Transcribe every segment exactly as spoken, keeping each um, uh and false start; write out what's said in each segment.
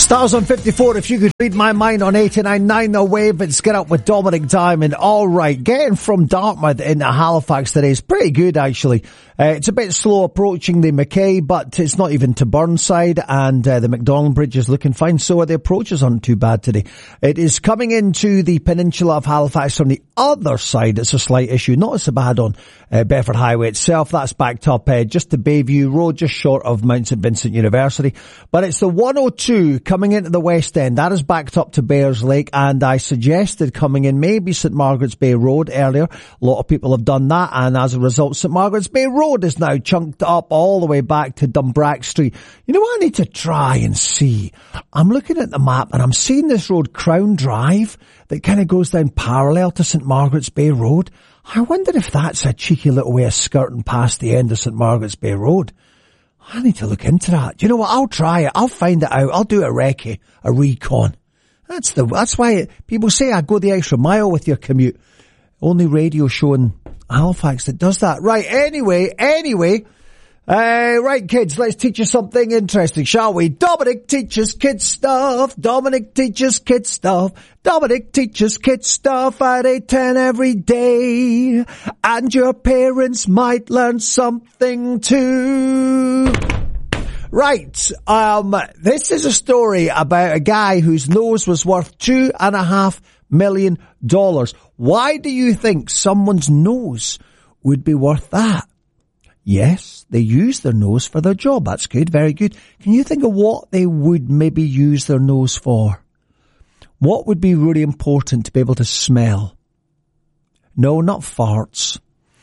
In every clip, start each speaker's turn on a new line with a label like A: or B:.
A: Stars on fifty-four, if you could read my mind on eighty-nine point nine The Wave, it's Get Up with Dominic Diamond. All right, getting from Dartmouth into Halifax today is pretty good, actually. Uh, it's a bit slow approaching the Mackay, but it's not even to Burnside, and uh, the McDonald Bridge is looking fine, so the approaches aren't too bad today. It is coming into the peninsula of Halifax from the other side. It's a slight issue, not so bad on uh, Bedford Highway itself. That's backed up uh, just to Bayview Road, just short of Mount St Vincent University. But it's the one oh two coming into the West End. That is backed up to Bayers Lake, and I suggested coming in maybe St Margaret's Bay Road earlier. A lot of people have done that, and as a result, St Margaret's Bay Road is now chunked up all the way back to Dumbrack Street. You know what I need to try and see? I'm looking at the map and I'm seeing this road, Crown Drive, that kind of goes down parallel to St Margaret's Bay Road. I wonder if that's a cheeky little way of skirting past the end of St Margaret's Bay Road. I need to look into that. Do you know what? I'll try it. I'll find it out. I'll do a recce, a recon. That's the, that's why it, people say I go the extra mile with your commute. Only radio show in Halifax that does that. Right, anyway, anyway. Uh, right, kids, let's teach you something interesting, shall we? Dominic teaches kids stuff. Dominic teaches kids stuff. Dominic teaches kids stuff at eight ten every day. And your parents might learn something too. Right, um, this is a story about a guy whose nose was worth two and a half million dollars. Why do you think someone's nose would be worth that? Yes, they use their nose for their job. That's good, very good. Can you think of what they would maybe use their nose for? What would be really important to be able to smell? No, not farts.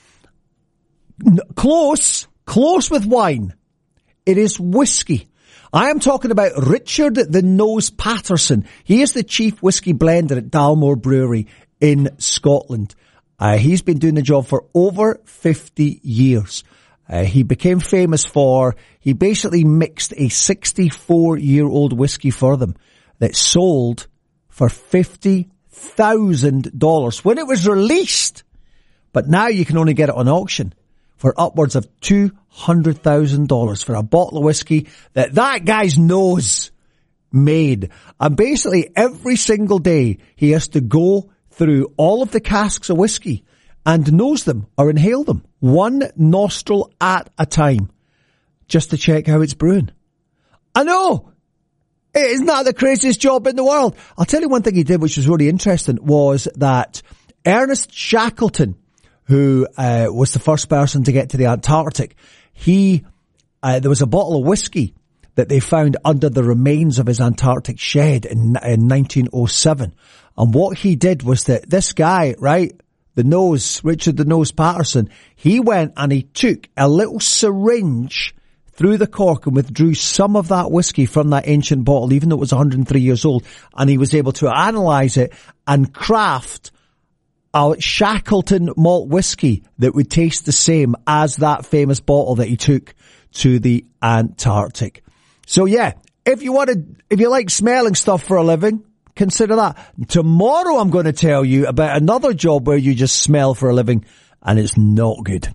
A: No, close, close with wine. It is whiskey. I am talking about Richard the Nose Patterson. He is the chief whiskey blender at Dalmore Brewery in Scotland. Uh, he's been doing the job for over fifty years. Uh, he became famous for, he basically mixed a sixty-four-year-old whiskey for them that sold for fifty thousand dollars when it was released. But now you can only get it on auction for upwards of two hundred thousand dollars for a bottle of whiskey that that guy's nose made. And basically every single day he has to go through all of the casks of whiskey and nose them or inhale them, one nostril at a time, just to check how it's brewing. I know! Isn't that the craziest job in the world? I'll tell you one thing he did which was really interesting, was that Ernest Shackleton, who uh, was the first person to get to the Antarctic, he, uh, there was a bottle of whiskey that they found under the remains of his Antarctic shed in, in nineteen oh seven. And what he did was that this guy, right, the nose, Richard the Nose Patterson, he went and he took a little syringe through the cork and withdrew some of that whiskey from that ancient bottle, even though it was one hundred three years old. And he was able to analyze it and craft a Shackleton malt whiskey that would taste the same as that famous bottle that he took to the Antarctic. So yeah, if you wanted, if you like smelling stuff for a living, consider that. Tomorrow I'm going to tell you about another job where you just smell for a living and it's not good.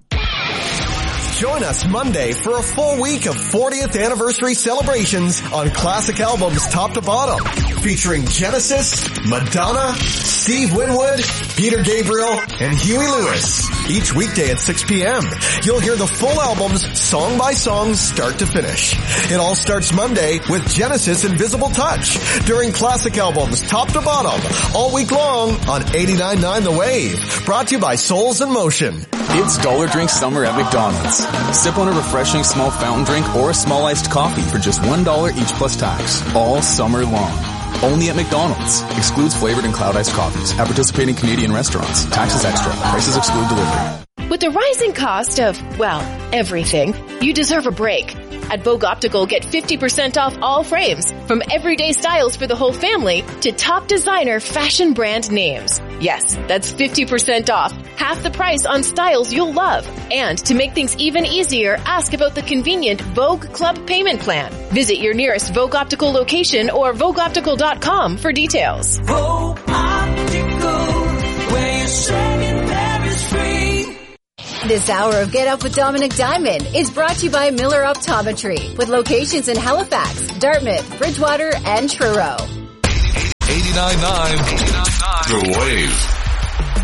B: Join us Monday for a full week of fortieth anniversary celebrations on classic albums top to bottom, featuring Genesis, Madonna, Steve Winwood, Peter Gabriel, and Huey Lewis. Each weekday at six p.m. You'll hear the full albums song by song, start to finish. It all starts Monday with Genesis Invisible Touch during classic albums top to bottom all week long on eighty-nine point nine The Wave. Brought to you by Souls in Motion.
C: It's Dollar Drink Summer at McDonald's. Sip on a refreshing small fountain drink or a small iced coffee for just one dollar each plus tax, all summer long. Only at McDonald's. Excludes flavored and cloud iced coffees at participating Canadian restaurants. Taxes extra. Prices exclude delivery.
D: With the rising cost of, well, everything, you deserve a break. At Vogue Optical, get fifty percent off all frames, from everyday styles for the whole family to top designer fashion brand names. Yes, that's fifty percent off, half the price on styles you'll love. And to make things even easier, ask about the convenient Vogue Club payment plan. Visit your nearest Vogue Optical location or vogue optical dot com for details.
E: Vogue Optical, where you're saving there is free.
F: This hour of Get Up with Dominic Diamond is brought to you by Miller Optometry, with locations in Halifax, Dartmouth, Bridgewater, and Truro.
G: eighty-nine point nine The Wave.